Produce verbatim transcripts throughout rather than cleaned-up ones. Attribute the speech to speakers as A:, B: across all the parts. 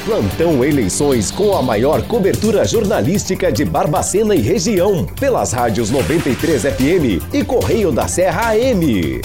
A: Plantão Eleições com a maior cobertura jornalística de Barbacena e região, pelas rádios noventa e três F M e Correio da Serra A M.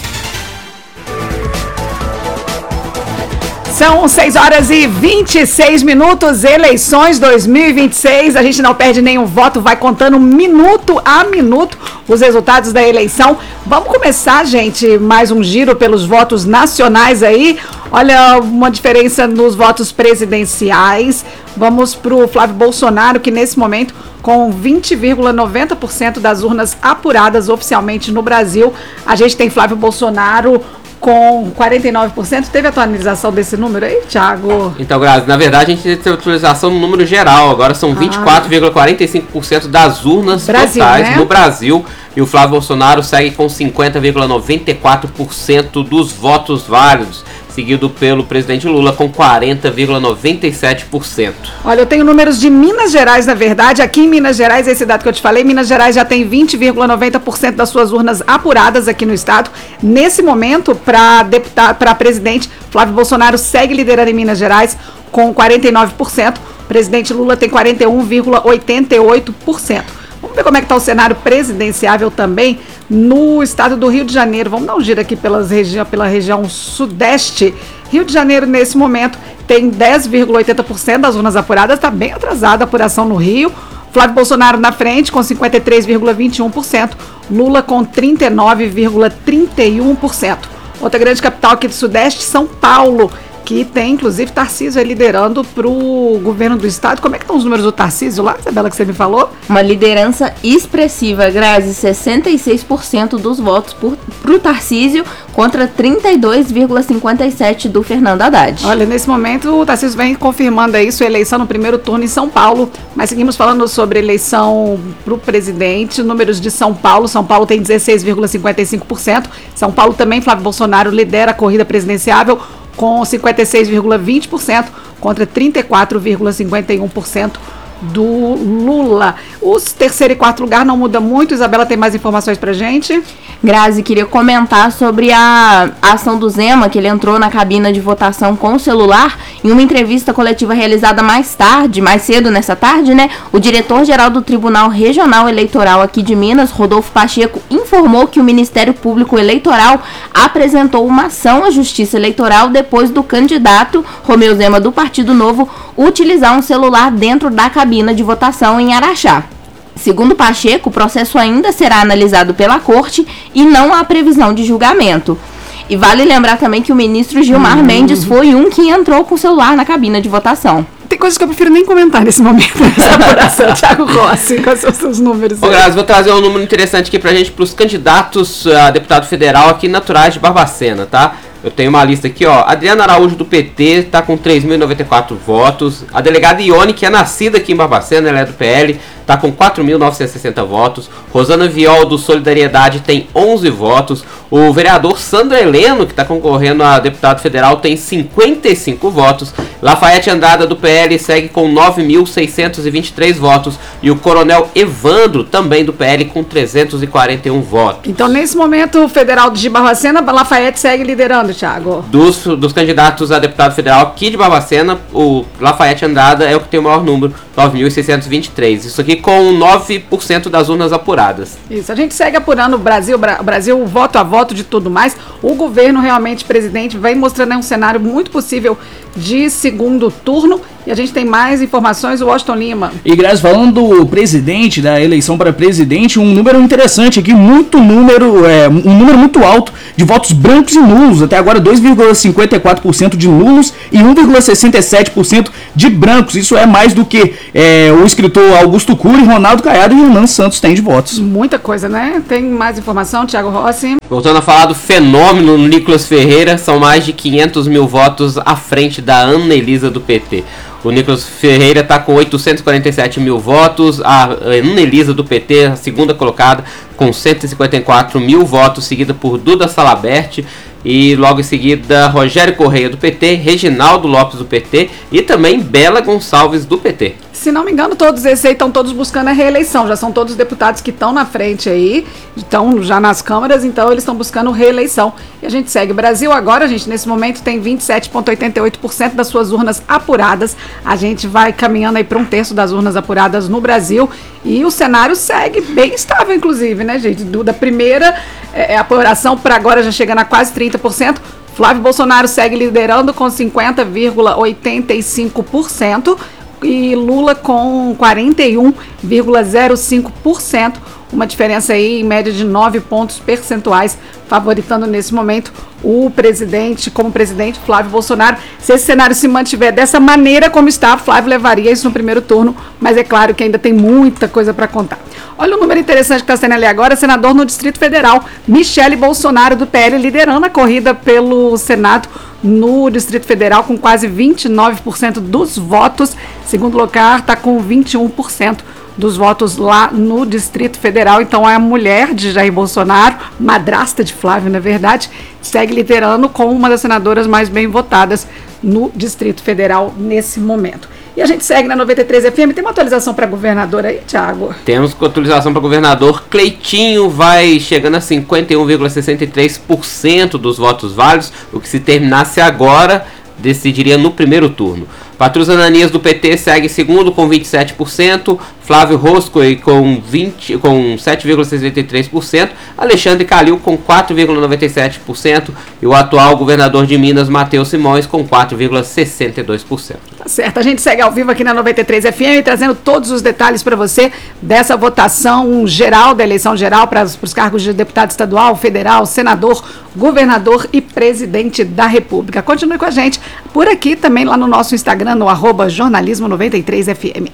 B: São seis horas e vinte e seis minutos, eleições dois mil e vinte e seis, a gente não perde nenhum voto, vai contando minuto a minuto os resultados da eleição. Vamos começar, gente, mais um giro pelos votos nacionais aí. Olha, uma diferença nos votos presidenciais. Vamos para o Flávio Bolsonaro, que nesse momento, com vinte vírgula noventa por cento das urnas apuradas oficialmente no Brasil, a gente tem Flávio Bolsonaro com quarenta e nove por cento. Teve atualização desse número aí, Thiago?
C: Então, Grazi, na verdade a gente teve atualização no número geral. Agora são vinte e quatro vírgula quarenta e cinco por cento das urnas Brasil, totais, né, no Brasil. E o Flávio Bolsonaro segue com cinquenta vírgula noventa e quatro por cento dos votos válidos, seguido pelo presidente Lula com quarenta vírgula noventa e sete por cento.
B: Olha, eu tenho números de Minas Gerais, na verdade. Aqui em Minas Gerais, esse dado que eu te falei, Minas Gerais já tem vinte vírgula noventa por cento das suas urnas apuradas aqui no estado. Nesse momento, para deputado, para presidente, Flávio Bolsonaro segue liderando em Minas Gerais com quarenta e nove por cento. O presidente Lula tem quarenta e um vírgula oitenta e oito por cento. Vamos ver como é que está o cenário presidenciável também no estado do Rio de Janeiro. Vamos dar um giro aqui pelas regi- pela região sudeste. Rio de Janeiro, nesse momento, tem dez vírgula oitenta por cento das urnas apuradas. Está bem atrasada a apuração no Rio. Flávio Bolsonaro na frente com cinquenta e três vírgula vinte e um por cento. Lula com trinta e nove vírgula trinta e um por cento. Outra grande capital aqui do sudeste, São Paulo, que tem, inclusive, Tarcísio liderando para o governo do estado. Como é que estão os números do Tarcísio lá, Isabela, que você me falou?
D: Uma liderança expressiva, Grazi, sessenta e seis por cento dos votos para o Tarcísio contra trinta e dois vírgula cinquenta e sete por cento do Fernando Haddad.
B: Olha, nesse momento o Tarcísio vem confirmando aí sua eleição no primeiro turno em São Paulo, mas seguimos falando sobre eleição para o presidente. Números de São Paulo, São Paulo tem dezesseis vírgula cinquenta e cinco por cento. São Paulo também, Flávio Bolsonaro lidera a corrida presidenciável com cinquenta e seis vírgula vinte por cento contra trinta e quatro vírgula cinquenta e um por cento do Lula. Os terceiro e quarto lugar não muda muito. Isabela tem mais informações pra gente?
D: Grazi, queria comentar sobre a ação do Zema, que ele entrou na cabina de votação com o celular. Em uma entrevista coletiva realizada mais tarde, mais cedo nessa tarde, né? O diretor-geral do Tribunal Regional Eleitoral aqui de Minas, Rodolfo Pacheco, informou que o Ministério Público Eleitoral apresentou uma ação à Justiça Eleitoral depois do candidato Romeu Zema do Partido Novo utilizar um celular dentro da cabina de votação em Araxá. Segundo Pacheco, o processo ainda será analisado pela Corte e não há previsão de julgamento. E vale lembrar também que o ministro Gilmar hum. Mendes foi um que entrou com o celular na cabina de votação.
B: Tem coisas que eu prefiro nem comentar nesse momento, nessa apuração. Thiago Rossi, quais são os seus números?
C: Ô, Grazi, vou trazer um número interessante aqui pra gente, pros candidatos a deputado federal aqui naturais de Barbacena, tá? Eu tenho uma lista aqui, ó. Adriana Araújo, do P T, tá com três mil e noventa e quatro votos. A delegada Ione, que é nascida aqui em Barbacena, ela é do P L, tá com quatro mil novecentos e sessenta votos. Rosana Viol, do Solidariedade, tem onze votos. O vereador Sandro Heleno, que tá concorrendo a deputado federal, tem cinquenta e cinco votos. Lafayette Andrada, do P L, segue com nove mil seiscentos e vinte e três votos. E o Coronel Evandro, também do P L, com trezentos e quarenta e um votos.
B: Então, nesse momento, o federal de Barbacena, Lafayette segue liderando, Thiago.
C: Dos, dos candidatos a deputado federal aqui de Barbacena, o Lafayette Andrada é o que tem o maior número, nove mil seiscentos e vinte e três. Isso aqui com nove por cento das urnas apuradas.
B: Isso, a gente segue apurando o Brasil, Bra- Brasil voto a voto de tudo mais. O governo realmente, presidente, vem mostrando aí um cenário muito possível de segundo turno. E a gente tem mais informações, o Washington Lima.
E: E Grazi, falando do presidente, da eleição para presidente, um número interessante aqui, muito número, é, um número muito alto de votos brancos e nulos. Até agora dois vírgula cinquenta e quatro por cento de nulos e um vírgula sessenta e sete por cento de brancos. Isso é mais do que é, o escritor Augusto Cury, Ronaldo Caiado e Renan Santos têm de votos.
B: Muita coisa, né? Tem mais informação, Thiago Rossi.
C: Voltando a falar do fenômeno Nicolas Ferreira, são mais de quinhentos mil votos à frente da Ana Elisa do P T. O Nicolas Ferreira está com oitocentos e quarenta e sete mil votos, a Ana Elisa do P T, a segunda colocada, com cento e cinquenta e quatro mil votos, seguida por Duda Salabert, e logo em seguida Rogério Correia do P T, Reginaldo Lopes do P T e também Bela Gonçalves do P T.
B: Se não me engano, todos esses aí estão todos buscando a reeleição, já são todos deputados que estão na frente aí, estão já nas câmaras, então eles estão buscando reeleição. E a gente segue. O Brasil agora, gente, nesse momento tem vinte e sete vírgula oitenta e oito por cento das suas urnas apuradas. A gente vai caminhando aí para um terço das urnas apuradas no Brasil e o cenário segue bem estável, inclusive, né, gente? Do, da primeira é, apuração para agora já chegando a quase trinta por cento. Flávio Bolsonaro segue liderando com cinquenta vírgula oitenta e cinco por cento. E Lula com quarenta e um vírgula zero cinco por cento, uma diferença aí em média de nove pontos percentuais, favoritando nesse momento o presidente, como presidente, Flávio Bolsonaro. Se esse cenário se mantiver dessa maneira como está, Flávio levaria isso no primeiro turno, mas é claro que ainda tem muita coisa para contar. Olha o número interessante que está sendo ali agora, senador no Distrito Federal, Michele Bolsonaro, do P L, liderando a corrida pelo Senado no Distrito Federal, com quase vinte e nove por cento dos votos. Segundo lugar, está com vinte e um por cento dos votos lá no Distrito Federal. Então, é a mulher de Jair Bolsonaro, madrasta de Flávio, na verdade, segue liderando como uma das senadoras mais bem votadas no Distrito Federal nesse momento. E a gente segue na noventa e três F M. Tem uma atualização para governador aí, Thiago?
C: Temos atualização para governador. Cleitinho vai chegando a cinquenta e um vírgula sessenta e três por cento dos votos válidos, o que, se terminasse agora, decidiria no primeiro turno. Patrus Ananias, do P T, segue segundo com vinte e sete por cento, Flávio Roscoe com, vinte, com sete vírgula sessenta e três por cento, Alexandre Calil com quatro vírgula noventa e sete por cento e o atual governador de Minas, Matheus Simões, com quatro vírgula sessenta e dois por cento.
B: Tá certo, a gente segue ao vivo aqui na noventa e três F M, trazendo todos os detalhes para você dessa votação geral, da eleição geral para os cargos de deputado estadual, federal, senador, governador e presidente da República. Continue com a gente por aqui também lá no nosso Instagram, no arroba jornalismo noventa e três F M.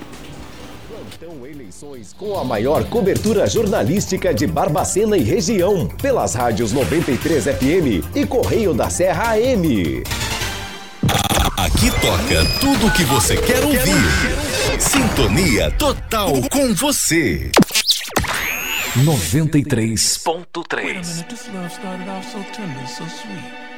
A: Plantão Eleições com a maior cobertura jornalística de Barbacena e região, pelas rádios noventa e três F M e Correio da Serra A M.
F: Aqui toca tudo o que você quer ouvir. Sintonia total com você. noventa e três ponto três.